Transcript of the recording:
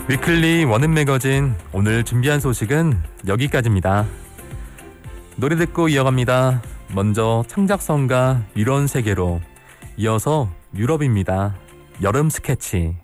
위클리 원음 매거진 오늘 준비한 소식은 여기까지입니다. 노래 듣고 이어갑니다. 먼저 창작성가 이런 세계로, 이어서 유럽입니다. 여름 스케치.